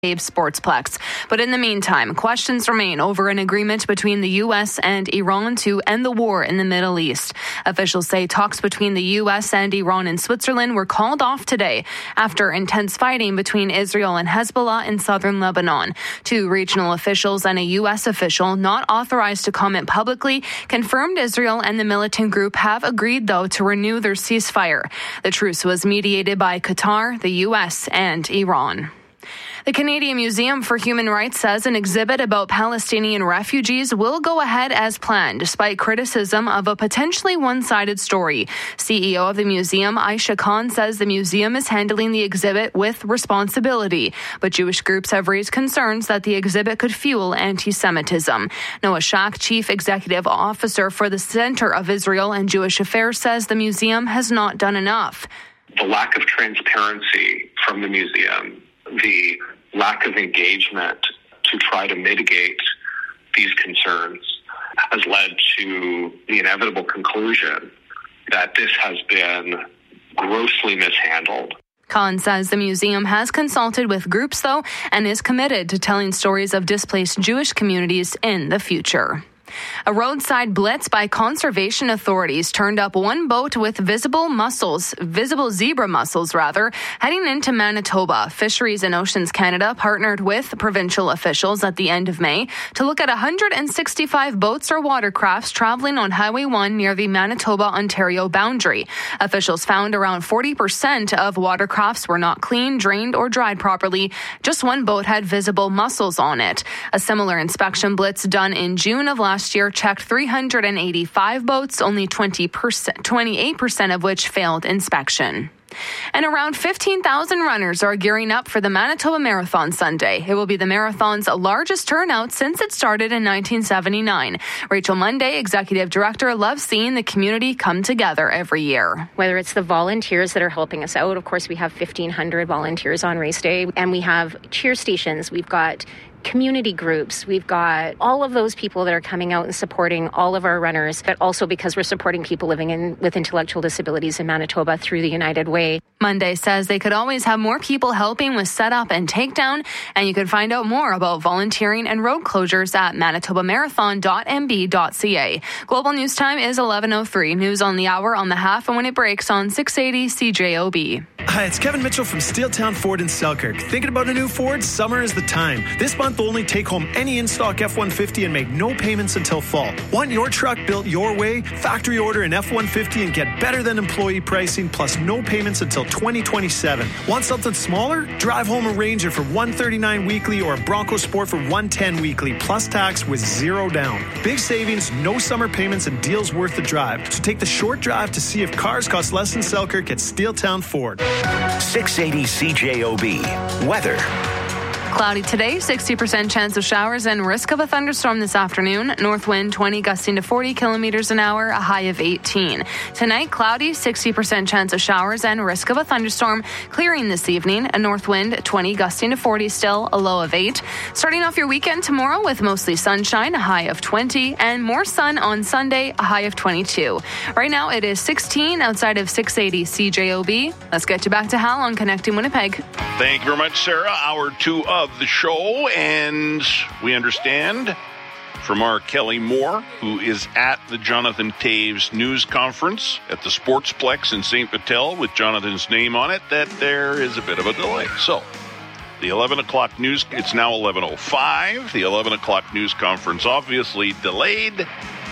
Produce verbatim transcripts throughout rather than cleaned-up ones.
Sportsplex. But in the meantime, questions remain over an agreement between the U S and Iran to end the war in the Middle East. Officials say talks between the U S and Iran and Switzerland were called off today after intense fighting between Israel and Hezbollah in southern Lebanon. Two regional officials and a U S official not authorized to comment publicly confirmed Israel and the militant group have agreed, though, to renew their ceasefire. The truce was mediated by Qatar, the U S, and Iran. The Canadian Museum for Human Rights says an exhibit about Palestinian refugees will go ahead as planned, despite criticism of a potentially one-sided story. C E O of the museum, Aisha Khan, says the museum is handling the exhibit with responsibility, but Jewish groups have raised concerns that the exhibit could fuel anti-Semitism. Noah Shak, Chief Executive Officer for the Center of Israel and Jewish Affairs, says the museum has not done enough. The lack of transparency from the museum, the lack of engagement to try to mitigate these concerns has led to the inevitable conclusion that this has been grossly mishandled. Khan says the museum has consulted with groups, though, and is committed to telling stories of displaced Jewish communities in the future. A roadside blitz by conservation authorities turned up one boat with visible mussels, visible zebra mussels rather, heading into Manitoba. Fisheries and Oceans Canada partnered with provincial officials at the end of May to look at one hundred sixty-five boats or watercrafts traveling on Highway one near the Manitoba-Ontario boundary. Officials found around forty percent of watercrafts were not cleaned, drained, or dried properly. Just one boat had visible mussels on it. A similar inspection blitz done in June of last year checked three hundred eighty-five boats, only twenty percent, twenty-eight percent of which failed inspection. And around fifteen thousand runners are gearing up for the Manitoba Marathon Sunday. It will be the marathon's largest turnout since it started in nineteen seventy-nine. Rachel Munday, Executive Director, loves seeing the community come together every year. Whether it's the volunteers that are helping us out, of course, we have fifteen hundred volunteers on race day, and we have cheer stations. We've got community groups. We've got all of those people that are coming out and supporting all of our runners, but also because we're supporting people living in with intellectual disabilities in Manitoba through the United Way. Monday says they could always have more people helping with setup and takedown, and you can find out more about volunteering and road closures at manitoba marathon dot m b dot c a. Global News Time is eleven oh three. News on the hour on the half and when it breaks on six eighty C J O B. Hi, it's Kevin Mitchell from Steeltown Ford in Selkirk. Thinking about a new Ford? Summer is the time. This month only, take home any in-stock F one fifty and make no payments until fall. Want your truck built your way? Factory order an F one fifty and get better than employee pricing plus no payments until twenty twenty-seven. Want something smaller? Drive home a Ranger for one thirty-nine weekly or a Bronco Sport for one ten weekly plus tax with zero down. Big savings, no summer payments, and deals worth the drive. So take the short drive to see if cars cost less than Selkirk at Steeltown Ford. six eighty C J O B. Weather. Cloudy today, sixty percent chance of showers and risk of a thunderstorm this afternoon. North wind twenty gusting to forty kilometers an hour, a high of eighteen. Tonight, cloudy, sixty percent chance of showers and risk of a thunderstorm. Clearing this evening, a north wind twenty gusting to forty still, a low of eight. Starting off your weekend tomorrow with mostly sunshine, a high of twenty, and more sun on Sunday, a high of twenty-two. Right now, it is sixteen outside of six eighty C J O B. Let's get you back to Hal on Connecting Winnipeg. Thank you very much, Sarah. Hour two of the show, and we understand from our Kelly Moore, who is at the Jonathan Toews news conference at the Sportsplex in Saint Vital with Jonathan's name on it, that there is a bit of a delay. So the eleven o'clock news, it's now eleven oh five. The eleven o'clock news conference obviously delayed.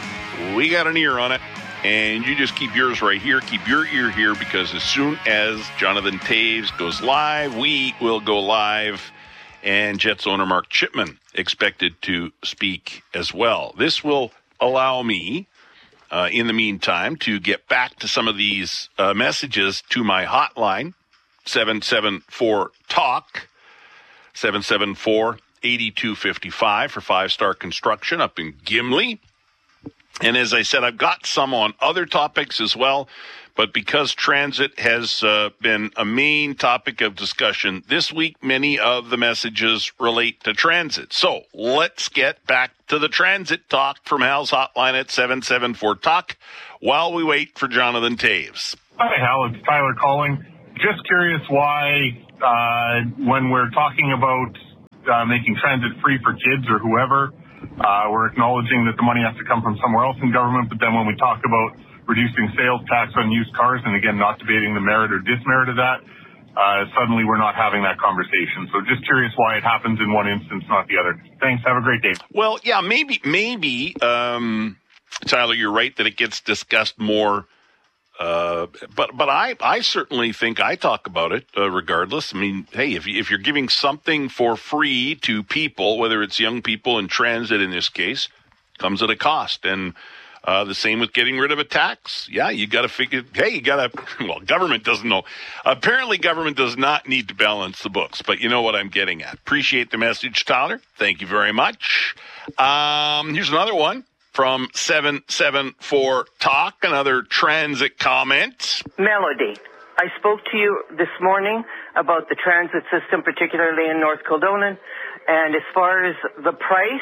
We got an ear on it. And you just keep yours right here. Keep your ear here, because as soon as Jonathan Toews goes live, we will go live. And Jets owner Mark Chipman expected to speak as well. This will allow me, uh, in the meantime, to get back to some of these uh, messages to my hotline, seven seven four talk, seven seven four, eight two five five for Five Star Construction up in Gimli. And as I said, I've got some on other topics as well, but because transit has uh, been a main topic of discussion this week, many of the messages relate to transit. So let's get back to the transit talk from Hal's hotline at seven seven four talk while we wait for Jonathan Toews. Hi, Hal. It's Tyler calling. Just curious why, uh, when we're talking about uh, making transit free for kids or whoever. Uh, we're acknowledging that the money has to come from somewhere else in government, but then when we talk about reducing sales tax on used cars, and again, not debating the merit or dismerit of that, uh, suddenly we're not having that conversation. So just curious why it happens in one instance, not the other. Thanks. Have a great day. Well, yeah, maybe, maybe, um, Tyler, you're right that it gets discussed more. Uh, but, but I, I certainly think I talk about it, uh, regardless. I mean, hey, if you, if you're giving something for free to people, whether it's young people in transit in this case, comes at a cost. And, Uh, the same with getting rid of a tax. Yeah, you got to figure, hey, you got to, well, government doesn't know. Apparently, government does not need to balance the books, but you know what I'm getting at. Appreciate the message, Tyler. Thank you very much. Um, here's another one from seven seven four Talk, another transit comment. Melody, I spoke to you this morning about the transit system, particularly in North Kildonan, and as far as the price,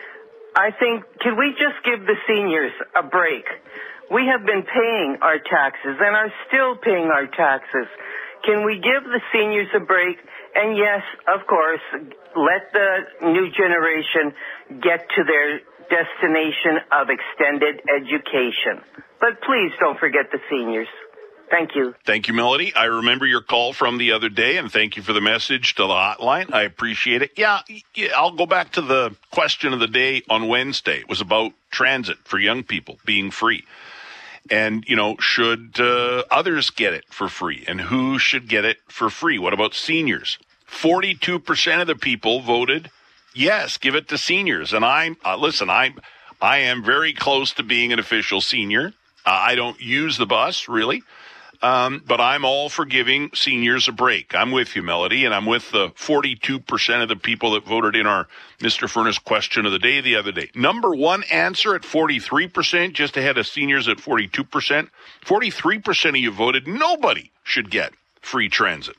I think, can we just give the seniors a break? We have been paying our taxes and are still paying our taxes. Can we give the seniors a break? And yes, of course, let the new generation get to their destination of extended education. But please don't forget the seniors. Thank you. Thank you, Melody. I remember your call from the other day, and thank you for the message to the hotline. I appreciate it. Yeah, yeah, I'll go back to the question of the day on Wednesday. It was about transit for young people being free. And, you know, should uh, others get it for free? And who should get it for free? What about seniors? forty-two percent of the people voted, yes, give it to seniors. And I'm, uh, listen, I'm, I am very close to being an official senior. Uh, I don't use the bus, really. Um, but I'm all for giving seniors a break. I'm with you, Melody, and I'm with the forty-two percent of the people that voted in our Mister Furnace question of the day the other day. Number one answer at forty-three percent, just ahead of seniors at forty-two percent. forty-three percent of you voted nobody should get free transit.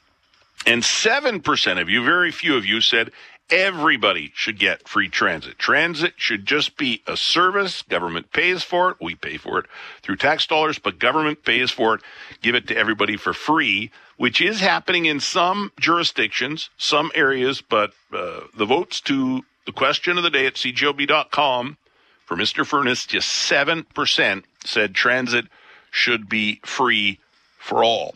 And seven percent of you, very few of you, said everybody should get free transit. Transit should just be a service. Government pays for it. We pay for it through tax dollars, but government pays for it. Give it to everybody for free, which is happening in some jurisdictions, some areas, but uh, the votes to the question of the day at C J O B dot com for Mister Furnace, just seven percent said transit should be free for all.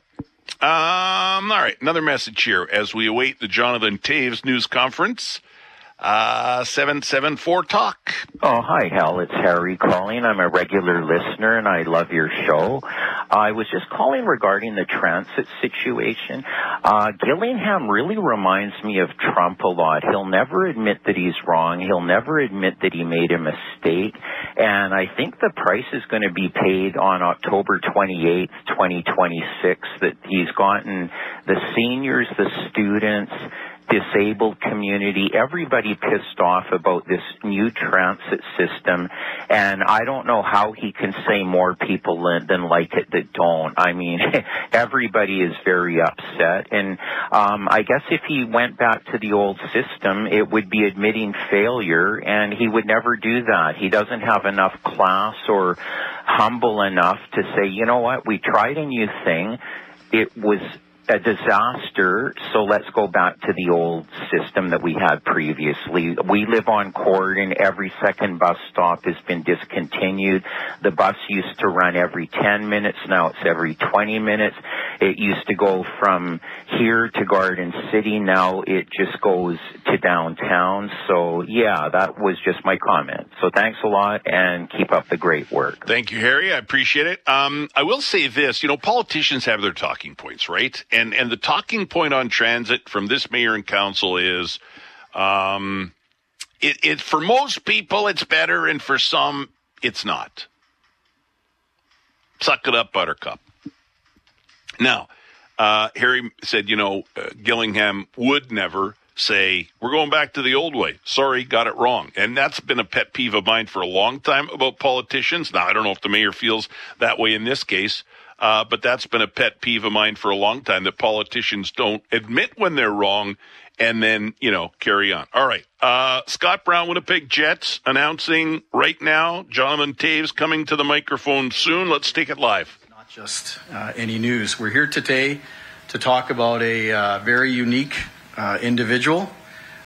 Um, all right, another message here as we await the Jonathan Toews news conference. Uh, seven seven four Talk. Oh, hi, Hal. It's Harry calling. I'm a regular listener, and I love your show. I was just calling regarding the transit situation. Uh, Gillingham really reminds me of Trump a lot. He'll never admit that he's wrong. He'll never admit that he made a mistake. And I think the price is going to be paid on October twenty-eighth, twenty twenty-six, that he's gotten the seniors, the students, disabled community, everybody pissed off about this new transit system, and I don't know how he can say more people than like it that don't. I mean, everybody is very upset, and um, I guess if he went back to the old system, it would be admitting failure, and he would never do that. He doesn't have enough class or humble enough to say, you know what, we tried a new thing. It was a disaster, so let's go back to the old system that we had previously. We live on Corridor, every second bus stop has been discontinued. The bus used to run every ten minutes, now it's every twenty minutes. It used to go from here to Garden City, now it just goes to downtown. So yeah, that was just my comment. So thanks a lot and keep up the great work. Thank you, Harry. I appreciate it. Um, I will say this, you know, politicians have their talking points, right? And and the talking point on transit from this mayor and council is, um, it, it for most people it's better, and for some it's not. Suck it up, Buttercup. Now, uh, Harry said, you know, uh, Gillingham would never say, we're going back to the old way. Sorry, got it wrong. And that's been a pet peeve of mine for a long time about politicians. Now, I don't know if the mayor feels that way in this case. Uh, but that's been a pet peeve of mine for a long time, that politicians don't admit when they're wrong and then, you know, carry on. All right. Uh, Scott Brown, Winnipeg Jets, announcing right now, Jonathan Toews coming to the microphone soon. Let's take it live. Not just uh, any news. We're here today to talk about a uh, very unique uh, individual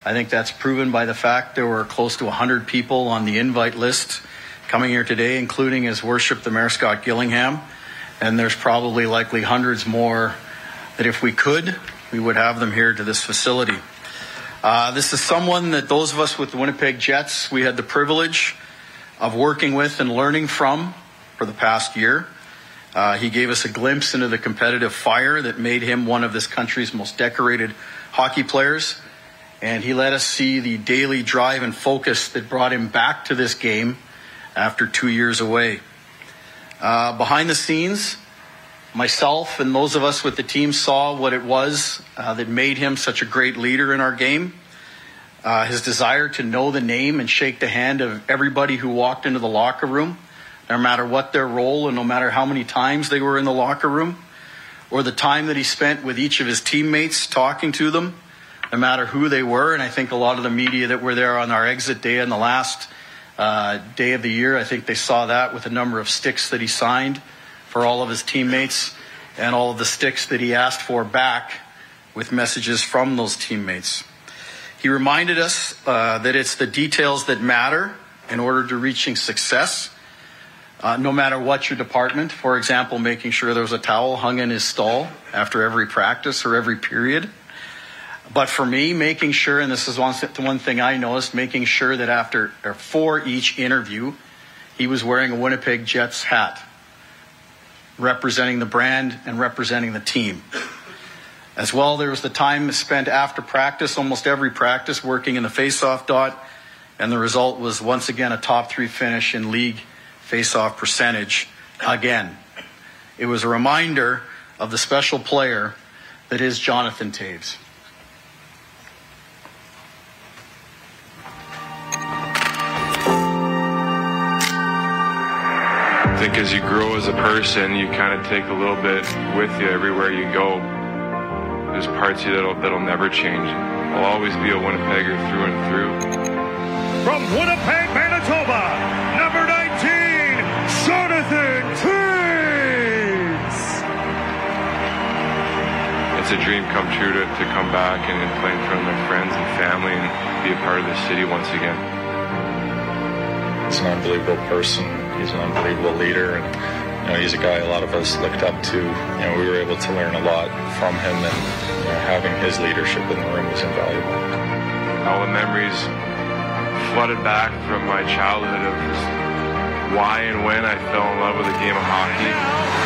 I think that's proven by the fact there were close to one hundred people on the invite list coming here today, including His Worship the Mayor Scott Gillingham. And there's probably likely hundreds more that if we could, we would have them here to this facility. Uh, this is someone that those of us with the Winnipeg Jets, we had the privilege of working with and learning from for the past year. Uh, he gave us a glimpse into the competitive fire that made him one of this country's most decorated hockey players. And he let us see the daily drive and focus that brought him back to this game after two years away. Uh, behind the scenes, myself and those of us with the team saw what it was uh, that made him such a great leader in our game. Uh, his desire to know the name and shake the hand of everybody who walked into the locker room, no matter what their role and no matter how many times they were in the locker room, or the time that he spent with each of his teammates talking to them, no matter who they were. And I think a lot of the media that were there on our exit day on the last uh, day of the year, I think they saw that with a number of sticks that he signed for all of his teammates and all of the sticks that he asked for back with messages from those teammates. He reminded us uh, that it's the details that matter in order to reaching success, uh, no matter what your department. For example, making sure there was a towel hung in his stall after every practice or every period. But for me, making sure, and this is one, one thing I noticed, making sure that after or for each interview, he was wearing a Winnipeg Jets hat, representing the brand and representing the team. As well, there was the time spent after practice, almost every practice, working in the face-off dot, and the result was once again a top three finish in league face-off percentage again. It was a reminder of the special player that is Jonathan Toews. I think as you grow as a person, you kind of take a little bit with you everywhere you go. There's parts of you that'll, that'll never change. I'll always be a Winnipegger through and through. From Winnipeg, Manitoba, number nineteen, Jonathan Toews. It's a dream come true to, to come back and, and play in front of my friends and family and be a part of the city once again. He's an unbelievable person. He's an unbelievable leader, and you know, he's a guy a lot of us looked up to. You know, we were able to learn a lot from him, and you know, having his leadership in the room was invaluable. All the memories flooded back from my childhood of just why and when I fell in love with the game of hockey.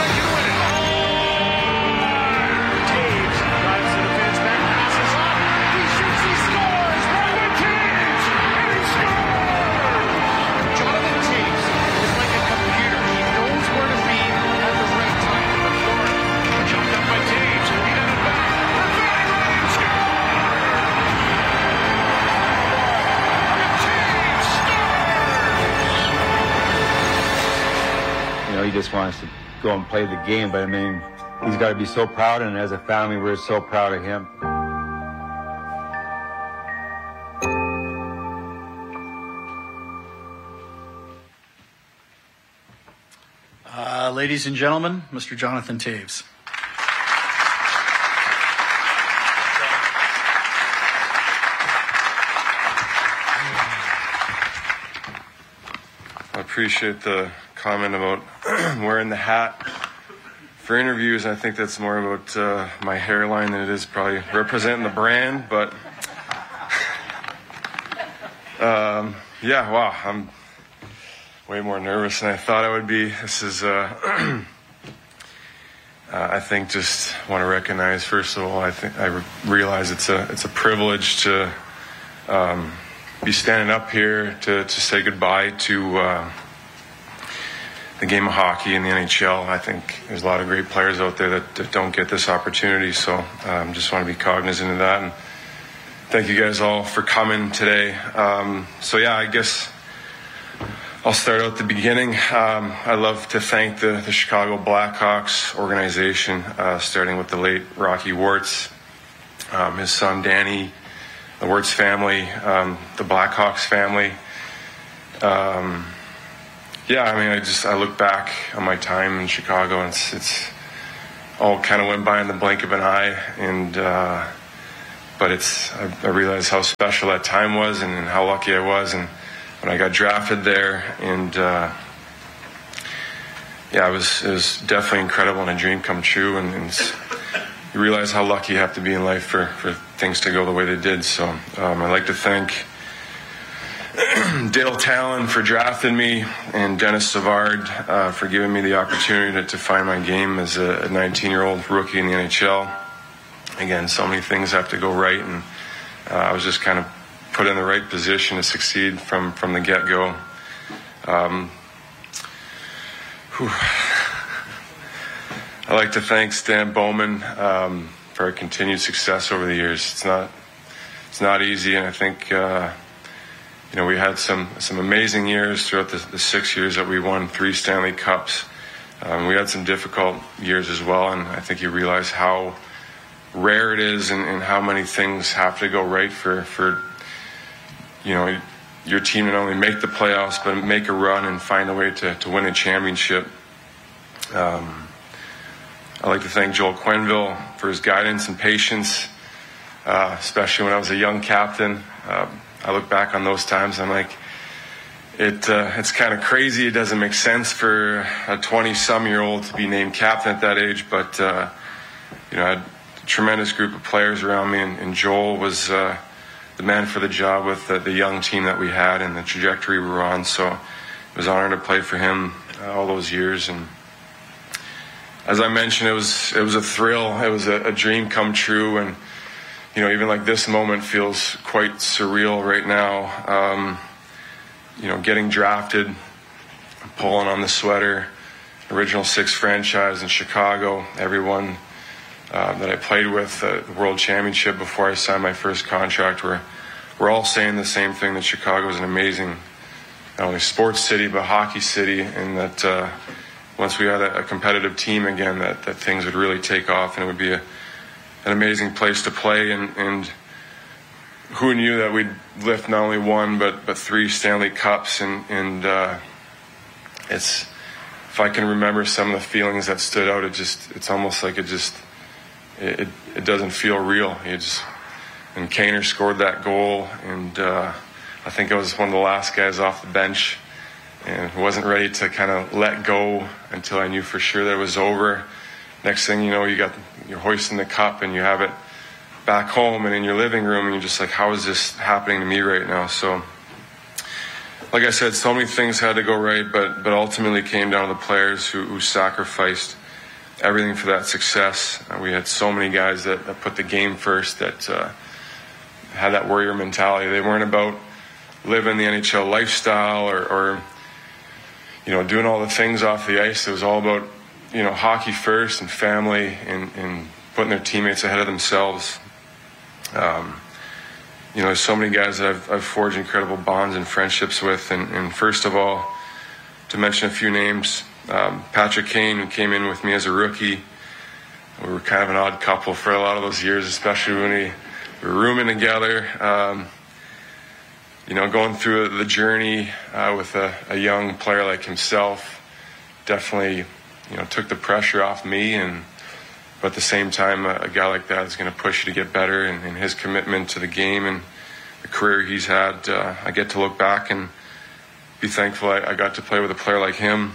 He just wants to go and play the game, but I mean, he's got to be so proud, and as a family, we're so proud of him. Uh, ladies and gentlemen, Mister Jonathan Toews. I appreciate the comment about wearing the hat for interviews. I think that's more about uh, my hairline than it is probably representing the brand. But um, yeah, wow, I'm way more nervous than I thought I would be. This is, uh, uh, I think, just want to recognize. First of all, I think I re- realize it's a it's a privilege to um, be standing up here to to say goodbye to. Uh, the game of hockey in the N H L. I think there's a lot of great players out there that, that don't get this opportunity, so I um, just want to be cognizant of that. And thank you guys all for coming today. Um, so yeah, I guess I'll start out at the beginning. Um, I'd love to thank the, the Chicago Blackhawks organization, uh, starting with the late Rocky Wirtz, um, his son Danny, the Wirtz family, um, the Blackhawks family. Um, Yeah, I mean, I just I look back on my time in Chicago, and it's, it's all kind of went by in the blink of an eye, and uh, but it's I, I realized how special that time was and, and how lucky I was, and when I got drafted there, and uh, yeah, it was it was definitely incredible and a dream come true, and, and you realize how lucky you have to be in life for, for things to go the way they did. So um, I'd like to thank Dale Talon for drafting me, and Dennis Savard uh, for giving me the opportunity to, to find my game as a nineteen-year-old rookie in the N H L. Again, so many things have to go right, and uh, I was just kind of put in the right position to succeed from, from the get-go. Um, I'd like to thank Stan Bowman um, for our continued success over the years. It's not it's not easy, and I think uh, you know we had some some amazing years throughout the, the six years that we won three Stanley Cups. Um, we had some difficult years as well, and I think you realize how rare it is, and, and how many things have to go right for for you know your team to not only make the playoffs but make a run and find a way to, to win a championship. Um, I'd like to thank Joel Quenneville for his guidance and patience, uh, especially when I was a young captain. Uh, I look back on those times and I'm like, it uh, it's kind of crazy. It doesn't make sense for a twenty-some-year-old to be named captain at that age, but uh, you know, I had a tremendous group of players around me, and, and Joel was uh, the man for the job with the, the young team that we had and the trajectory we were on. So it was an honor to play for him uh, all those years. And as I mentioned, it was it was a thrill. It was a, a dream come true, and you know, even like this moment feels quite surreal right now. Um, you know, getting drafted, pulling on the sweater, original six franchise in Chicago. Everyone uh, that I played with, uh, the World Championship before I signed my first contract, were we're all saying the same thing, that Chicago is an amazing, not only sports city but hockey city, and that. Uh, Once we had a, a competitive team again, that, that things would really take off, and it would be a, an amazing place to play. And, and who knew that we'd lift not only one but but three Stanley Cups? And, and uh, it's if I can remember some of the feelings that stood out, it just it's almost like it just it it doesn't feel real. You just and Kaner scored that goal, and uh, I think I was one of the last guys off the bench. And wasn't ready to kind of let go until I knew for sure that it was over. Next thing you know, you got you're hoisting the cup and you have it back home and in your living room, and you're just like, how is this happening to me right now? So, like I said, so many things had to go right, but but ultimately came down to the players who, who sacrificed everything for that success. Uh, we had so many guys that, that put the game first, that uh, had that warrior mentality. They weren't about living the N H L lifestyle or, or you know, doing all the things off the ice. It was all about, you know, hockey first and family, and, and putting their teammates ahead of themselves. Um, you know, there's so many guys that I've, I've forged incredible bonds and friendships with. And, and first of all, to mention a few names, um, Patrick Kane, who came in with me as a rookie. We were kind of an odd couple for a lot of those years, especially when we, we were rooming together. Um, You know, going through the journey uh, with a, a young player like himself definitely, you know, took the pressure off me. And but at the same time, a, a guy like that is going to push you to get better. And, and his commitment to the game and the career he's had, uh, I get to look back and be thankful I, I got to play with a player like him.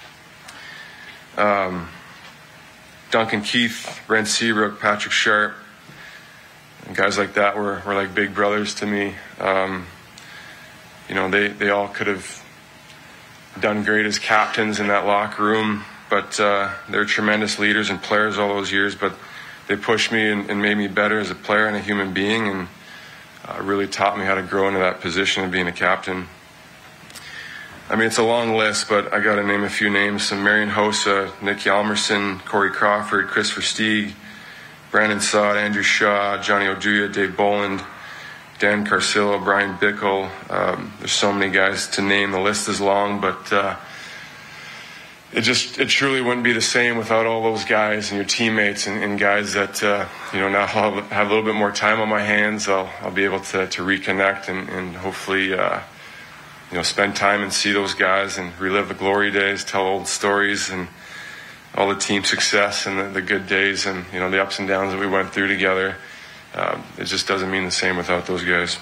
Um, Duncan Keith, Brent Seabrook, Patrick Sharp, and guys like that were, were like big brothers to me. Um, You know, they, they all could have done great as captains in that locker room, but uh, they're tremendous leaders and players all those years. But they pushed me and, and made me better as a player and a human being, and uh, really taught me how to grow into that position of being a captain. I mean, it's a long list, but I got to name a few names. So Marian Hossa, Nick Hjalmarsson, Corey Crawford, Chris Versteeg, Brandon Saad, Andrew Shaw, Johnny Oduya, Dave Boland, Dan Carcillo, Brian Bickle. Um, there's so many guys to name. The list is long, but uh, it just it truly wouldn't be the same without all those guys and your teammates and, and guys that uh, you know now I'll have a little bit more time on my hands. I'll I'll be able to to reconnect and, and hopefully uh, you know spend time and see those guys and relive the glory days, tell old stories and all the team success and the, the good days and you know the ups and downs that we went through together. um, it just doesn't mean the same without those guys.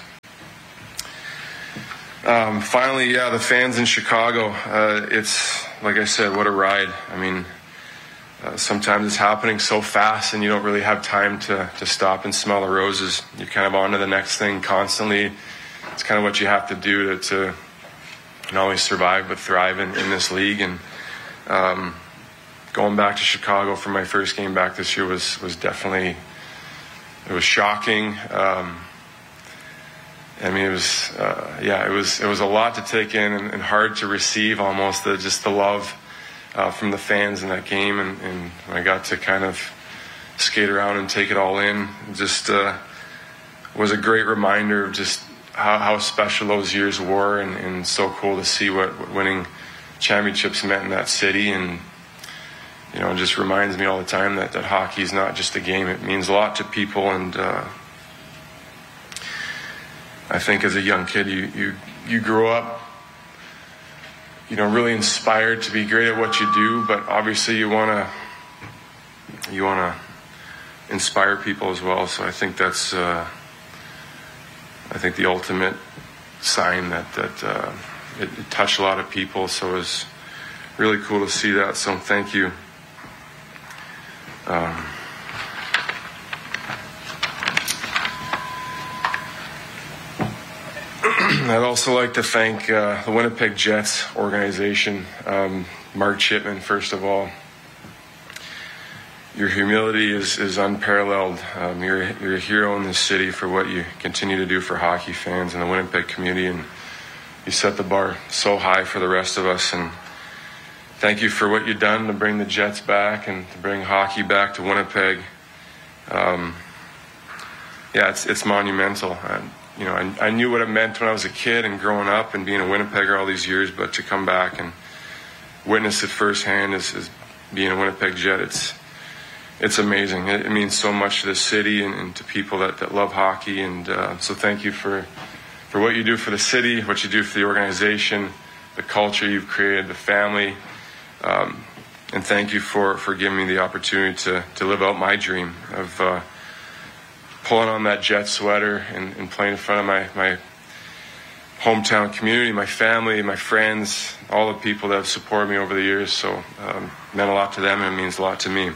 Um, finally, yeah, the fans in Chicago. Uh, it's, like I said, what a ride. I mean, uh, sometimes it's happening so fast and you don't really have time to, to stop and smell the roses. You're kind of on to the next thing constantly. It's kind of what you have to do to, to not only survive but thrive in, in this league. And um, going back to Chicago for my first game back this year was, was definitely, it was shocking. Um, I mean, it was, uh, yeah, it was, it was a lot to take in and, and hard to receive almost, the, just the love uh, from the fans in that game. And, and I got to kind of skate around and take it all in. It just uh, was a great reminder of just how, how special those years were, and, and so cool to see what, what winning championships meant in that city. And, you know, it just reminds me all the time that, that hockey is not just a game. It means a lot to people. And, uh, I think as a young kid, you, you, you grow up, you know, really inspired to be great at what you do, but obviously you want to, you want to inspire people as well. So I think that's, uh, I think the ultimate sign that, that, uh, it, it touched a lot of people. So it was really cool to see that. So thank you. Um, I'd also like to thank uh, the Winnipeg Jets organization, um, Mark Chipman, first of all. Your humility is, is unparalleled. Um, you're, you're a hero in this city for what you continue to do for hockey fans and the Winnipeg community, and you set the bar so high for the rest of us. And thank you for what you've done to bring the Jets back and to bring hockey back to Winnipeg. Um, yeah, it's, it's monumental. And, You know, I, I knew what it meant when I was a kid and growing up and being a Winnipegger all these years, but to come back and witness it firsthand as, as being a Winnipeg Jet, it's it's amazing. It, it means so much to the city and, and to people that, that love hockey. And uh, so thank you for, for what you do for the city, what you do for the organization, the culture you've created, the family. Um, and thank you for, for giving me the opportunity to, to live out my dream of uh, pulling on that Jet sweater and, and playing in front of my, my hometown community, my family, my friends, all the people that have supported me over the years. So um, it meant a lot to them, and it means a lot to me.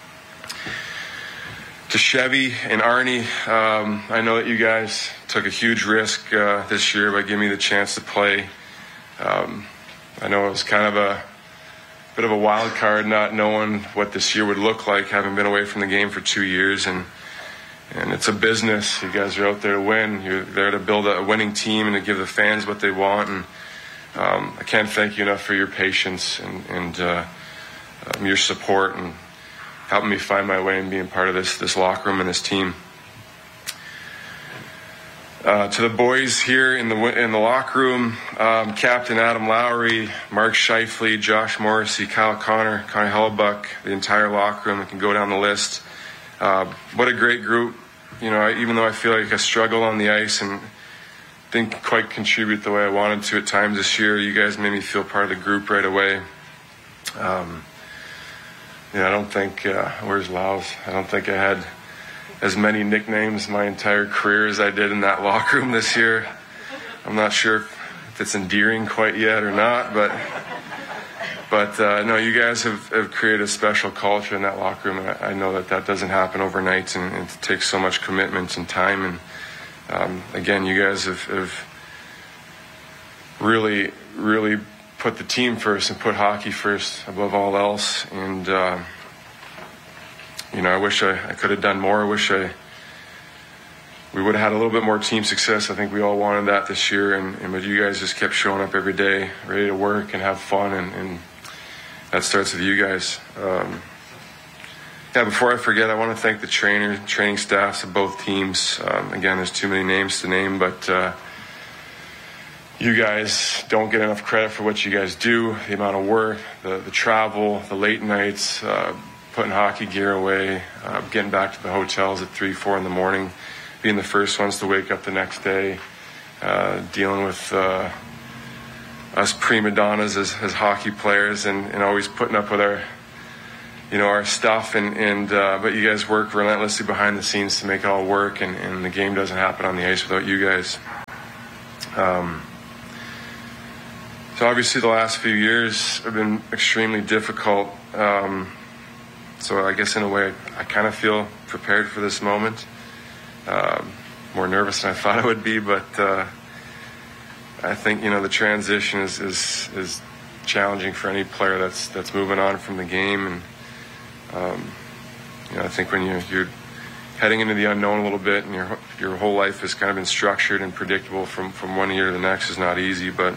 To Chevy and Arnie, um, I know that you guys took a huge risk uh, this year by giving me the chance to play. Um, I know it was kind of a bit of a wild card, not knowing what this year would look like, having been away from the game for two years. And And it's a business. You guys are out there to win. You're there to build a winning team and to give the fans what they want. And um, I can't thank you enough for your patience and, and uh, um, your support and helping me find my way and being part of this this locker room and this team. Uh, to the boys here in the in the locker room, um, Captain Adam Lowry, Mark Scheifele, Josh Morrissey, Kyle Connor, Connor Hellebuck, the entire locker room. I can go down the list. Uh, what a great group. You know, I, even though I feel like I struggle on the ice and didn't quite contribute the way I wanted to at times this year, you guys made me feel part of the group right away. Um, yeah, I don't think, uh, where's Laos? I don't think I had as many nicknames my entire career as I did in that locker room this year. I'm not sure if it's endearing quite yet or not, but But, uh, no, you guys have, have created a special culture in that locker room, and I, I know that that doesn't happen overnight, and, and it takes so much commitment and time. And, um, again, you guys have, have really, really put the team first and put hockey first above all else. And, uh, you know, I wish I, I could have done more. I wish I we would have had a little bit more team success. I think we all wanted that this year, and, and but you guys just kept showing up every day, ready to work and have fun, and, and that starts with you guys. Um, yeah, before I forget, I want to thank the trainer, training staffs of both teams. Um, again, there's too many names to name, but uh, you guys don't get enough credit for what you guys do, the amount of work, the, the travel, the late nights, uh, putting hockey gear away, uh, getting back to the hotels at three, four in the morning, being the first ones to wake up the next day, uh, dealing with uh, us prima donnas as, as hockey players, and, and always putting up with our you know, our stuff, and, and uh, but you guys work relentlessly behind the scenes to make it all work, and, and the game doesn't happen on the ice without you guys. Um, so obviously the last few years have been extremely difficult. Um, so I guess in a way I, I kind of feel prepared for this moment. Um, more nervous than I thought I would be, but uh, I think, you know, the transition is, is, is challenging for any player that's that's moving on from the game, and um, you know, I think when you, you're heading into the unknown a little bit, and your your whole life has kind of been structured and predictable from, from one year to the next is not easy. But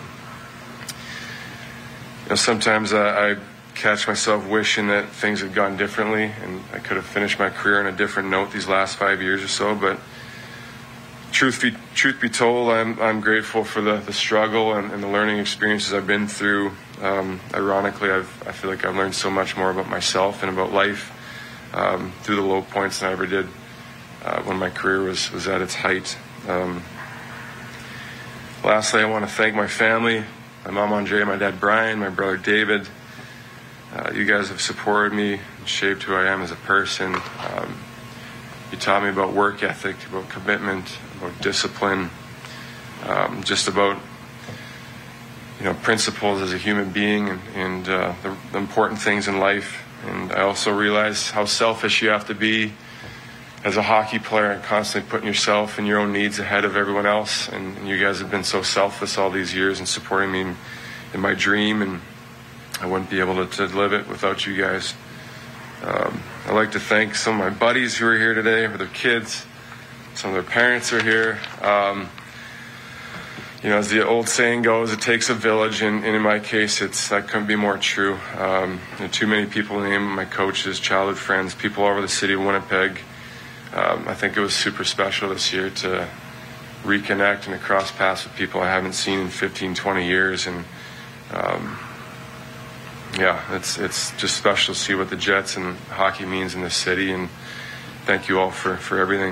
you know, sometimes I, I catch myself wishing that things had gone differently, and I could have finished my career on a different note these last five years or so. But truth be truth be told, I'm I'm grateful for the, the struggle and, and the learning experiences I've been through. Um, ironically, I've, I feel like I've learned so much more about myself and about life um, through the low points than I ever did uh, when my career was, was at its height. Um, lastly, I want to thank my family, my mom Andre, my dad Brian, my brother David. Uh, you guys have supported me and shaped who I am as a person. Um, you taught me about work ethic, about commitment, about discipline, um, just about, you know, principles as a human being, and, and uh, the, the important things in life. And I also realize how selfish you have to be as a hockey player, and constantly putting yourself and your own needs ahead of everyone else. And, and you guys have been so selfless all these years and supporting me in, in my dream, and I wouldn't be able to, to live it without you guys. Um, I'd like to thank some of my buddies who are here today with their kids. Some of their parents are here. Um, You know, as the old saying goes, it takes a village, and, and in my case, it's that couldn't be more true. Um, you know, too many people named my coaches, childhood friends, people all over the city of Winnipeg. Um, I think it was super special this year to reconnect and to cross paths with people I haven't seen in fifteen, twenty years. And um, yeah, it's it's just special to see what the Jets and hockey means in this city. And thank you all for, for everything.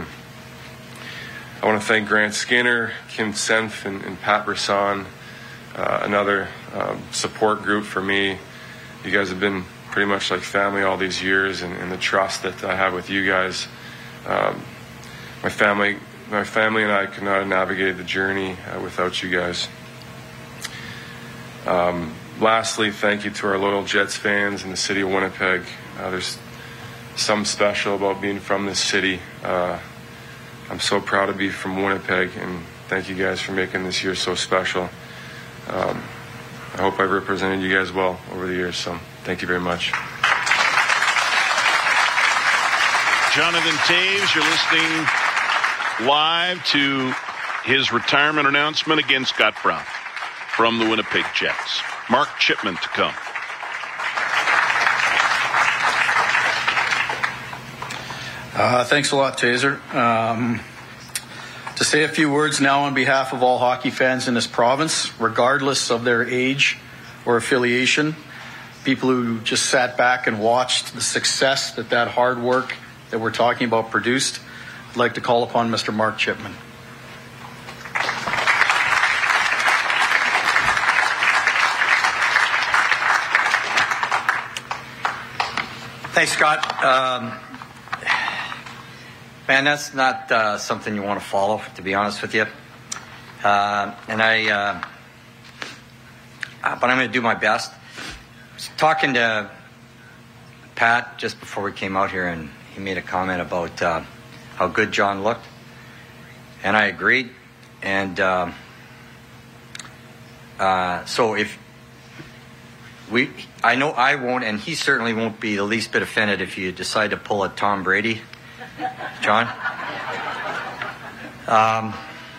I want to thank Grant Skinner, Kim Senf, and, and Pat Brisson, uh, another um, support group for me. You guys have been pretty much like family all these years, and, and the trust that I have with you guys. Um, my family, my family and I could not have navigated the journey uh, without you guys. Um, lastly, thank you to our loyal Jets fans in the city of Winnipeg. Uh, there's something special about being from this city. Uh, I'm so proud to be from Winnipeg, and thank you guys for making this year so special. Um, I hope I've represented you guys well over the years, so thank you very much. Jonathan Toews, you're listening live to his retirement announcement against Scott Brown from the Winnipeg Jets. Mark Chipman to come. Uh, thanks a lot, Taser. Um, to say a few words now on behalf of all hockey fans in this province, regardless of their age or affiliation, people who just sat back and watched the success that that hard work that we're talking about produced, I'd like to call upon Mister Mark Chipman. Thanks, Scott. Um, Man, that's not uh, something you want to follow, to be honest with you. Uh, and I, uh, but I'm going to do my best. I was talking to Pat just before we came out here, and he made a comment about uh, how good John looked, and I agreed. And uh, uh, so if we, I know I won't, and he certainly won't be the least bit offended if you decide to pull a Tom Brady. John? Um,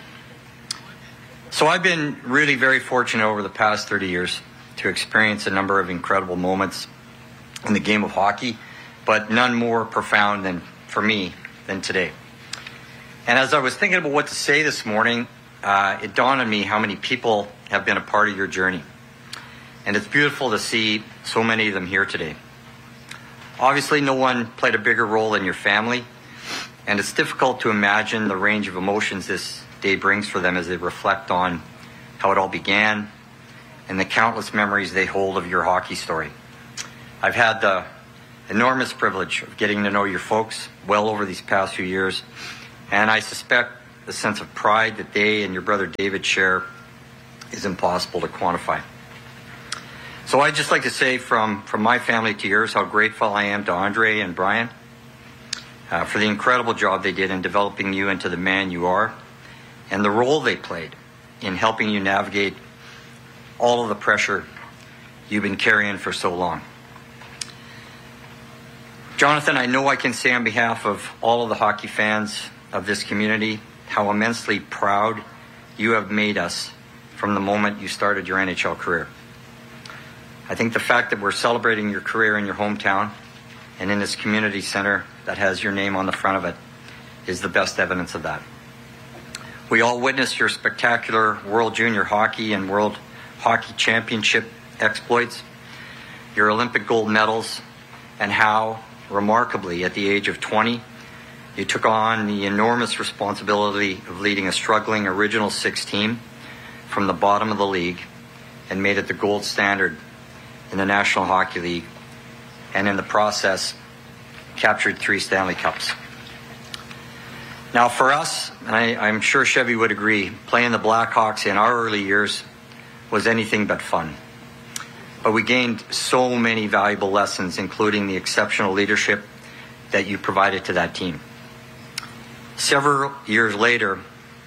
so I've been really very fortunate over the past thirty years to experience a number of incredible moments in the game of hockey, but none more profound than for me than today. And as I was thinking about what to say this morning, uh, it dawned on me how many people have been a part of your journey. And it's beautiful to see so many of them here today. Obviously, no one played a bigger role than your family. And it's difficult to imagine the range of emotions this day brings for them as they reflect on how it all began and the countless memories they hold of your hockey story. I've had the enormous privilege of getting to know your folks well over these past few years, and I suspect the sense of pride that they and your brother David share is impossible to quantify. So I'd just like to say from, from my family to yours how grateful I am to Andre and Brian uh, for the incredible job they did in developing you into the man you are and the role they played in helping you navigate all of the pressure you've been carrying for so long. Jonathan, I know I can say on behalf of all of the hockey fans of this community how immensely proud you have made us from the moment you started your N H L career. I think the fact that we're celebrating your career in your hometown and in this community center that has your name on the front of it is the best evidence of that. We all witnessed your spectacular World Junior Hockey and World Hockey Championship exploits, your Olympic gold medals, and how, remarkably, at the age of twenty, you took on the enormous responsibility of leading a struggling Original Six team from the bottom of the league and made it the gold standard in the National Hockey League, and in the process captured three Stanley Cups. Now for us, and I, I'm sure Chevy would agree, playing the Blackhawks in our early years was anything but fun. But we gained so many valuable lessons, including the exceptional leadership that you provided to that team. Several years later,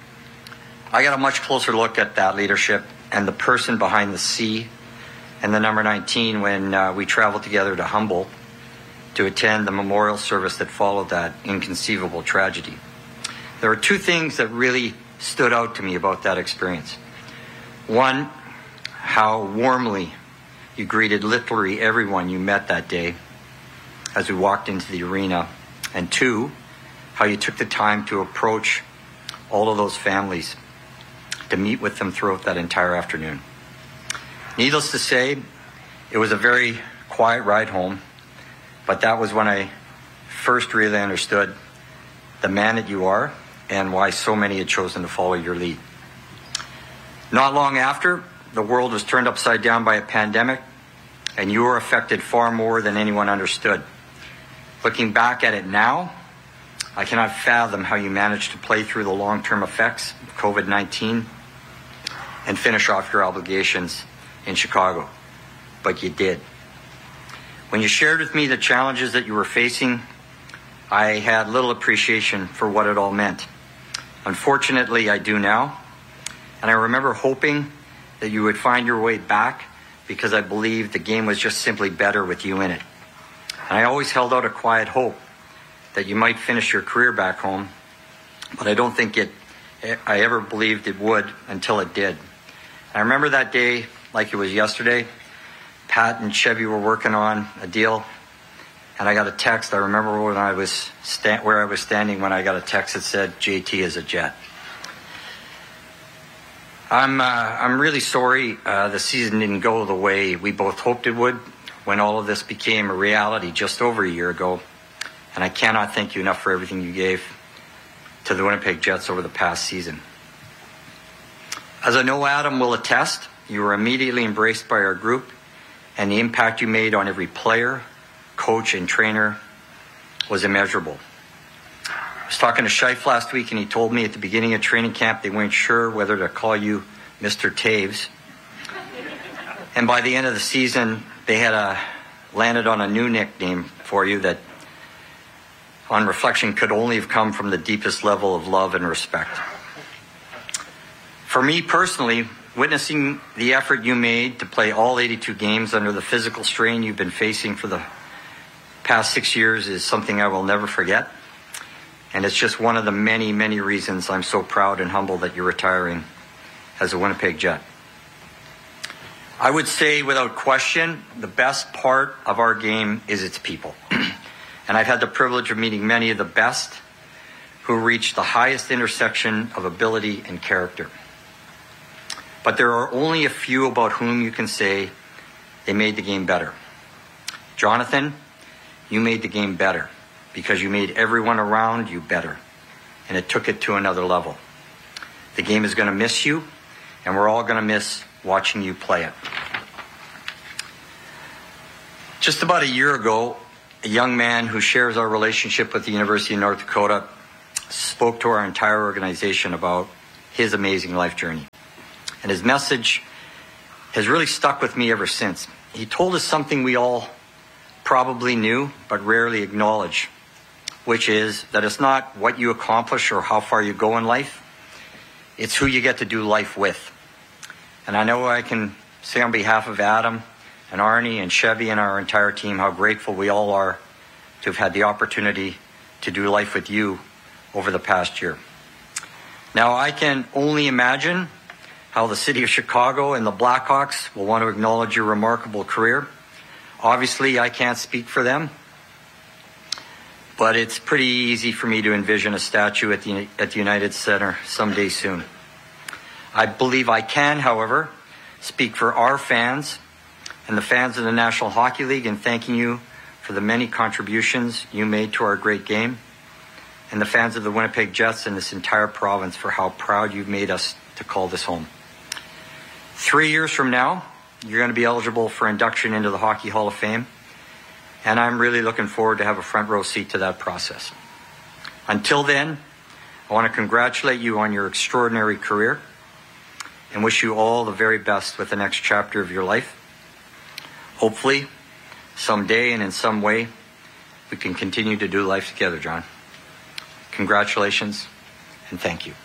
I got a much closer look at that leadership and the person behind the C and the number nineteen when uh, we traveled together to Humboldt to attend the memorial service that followed that inconceivable tragedy. There are two things that really stood out to me about that experience. One, how warmly you greeted literally everyone you met that day as we walked into the arena. And two, how you took the time to approach all of those families to meet with them throughout that entire afternoon. Needless to say, it was a very quiet ride home, but that was when I first really understood the man that you are and why so many had chosen to follow your lead. Not long after, the world was turned upside down by a pandemic, and you were affected far more than anyone understood. Looking back at it now, I cannot fathom how you managed to play through the long-term effects of COVID nineteen and finish off your obligations in Chicago, but you did. When you shared with me the challenges that you were facing, I had little appreciation for what it all meant. Unfortunately, I do now, and I remember hoping that you would find your way back because I believed the game was just simply better with you in it. And I always held out a quiet hope that you might finish your career back home, but I don't think it, I ever believed it would until it did. I remember that day like it was yesterday. Pat and Chevy were working on a deal, and I got a text. I remember when I was sta- where I was standing when I got a text that said, J T is a Jet. I'm uh, I'm really sorry uh, the season didn't go the way we both hoped it would when all of this became a reality just over a year ago, and I cannot thank you enough for everything you gave to the Winnipeg Jets over the past season. As I know Adam will attest, you were immediately embraced by our group, and the impact you made on every player, coach, and trainer was immeasurable. I was talking to Scheif last week, and he told me at the beginning of training camp they weren't sure whether to call you Mister Taves. And by the end of the season, they had a, landed on a new nickname for you that, on reflection, could only have come from the deepest level of love and respect. For me personally, witnessing the effort you made to play all eighty-two games under the physical strain you've been facing for the past six years is something I will never forget. And it's just one of the many, many reasons I'm so proud and humbled that you're retiring as a Winnipeg Jet. I would say without question, the best part of our game is its people. And I've had the privilege of meeting many of the best who reach the highest intersection of ability and character. But there are only a few about whom you can say they made the game better. Jonathan, you made the game better because you made everyone around you better, and it took it to another level. The game is going to miss you, and we're all going to miss watching you play it. Just about a year ago, a young man who shares our relationship with the University of North Dakota, spoke to our entire organization about his amazing life journey. And his message has really stuck with me ever since. He told us something we all probably knew but rarely acknowledge, which is that it's not what you accomplish or how far you go in life, it's who you get to do life with. And I know I can say on behalf of Adam and Arnie and Chevy and our entire team how grateful we all are to have had the opportunity to do life with you over the past year. Now, I can only imagine how the city of Chicago and the Blackhawks will want to acknowledge your remarkable career. Obviously, I can't speak for them, but it's pretty easy for me to envision a statue at the, at the United Center someday soon. I believe I can, however, speak for our fans and the fans of the National Hockey League in thanking you for the many contributions you made to our great game, and the fans of the Winnipeg Jets and this entire province for how proud you've made us to call this home. Three years from now, you're going to be eligible for induction into the Hockey Hall of Fame, and I'm really looking forward to have a front row seat to that process. Until then, I want to congratulate you on your extraordinary career and wish you all the very best with the next chapter of your life. Hopefully, someday and in some way, we can continue to do life together, John. Congratulations, and thank you.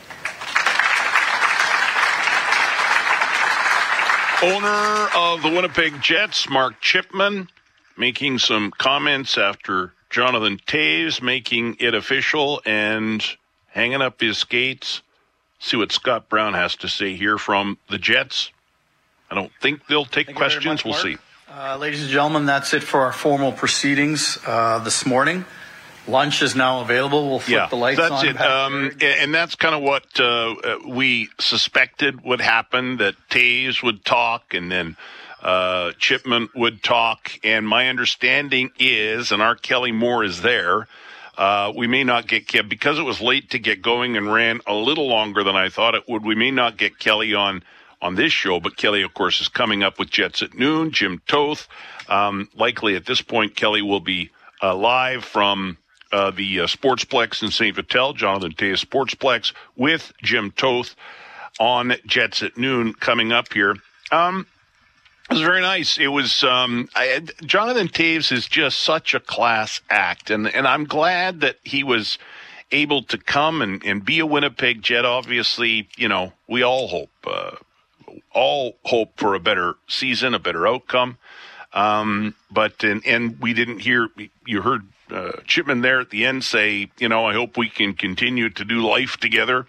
Owner of the Winnipeg Jets, Mark Chipman, making some comments after Jonathan Toews making it official and hanging up his skates. See what Scott Brown has to say here from the Jets. I don't think they'll take Thank questions. much, we'll see. Uh, ladies and gentlemen, that's it for our formal proceedings uh, this morning. Lunch is now available. We'll flip yeah, the lights that's on. it. Um, and that's kind of what uh, we suspected would happen, that Toews would talk and then uh, Chipman would talk. And my understanding is, and our Kelly Moore is there, uh, we may not get Kelly, because it was late to get going and ran a little longer than I thought it would, we may not get Kelly on on this show, but Kelly, of course, is coming up with Jets at Noon, Jim Toth. Um, likely at this point, Kelly will be uh, live from Uh, the uh, Sportsplex in Saint Vital, Jonathan Toews Sportsplex, with Jim Toth on Jets at Noon coming up here. Um, it was very nice. It was um, I, Jonathan Toews is just such a class act, and and I'm glad that he was able to come and, and be a Winnipeg Jet. Obviously, you know, we all hope uh, all hope for a better season, a better outcome. Um, but and and we didn't hear you heard. Uh, Chipman there at the end say, you know, I hope we can continue to do life together.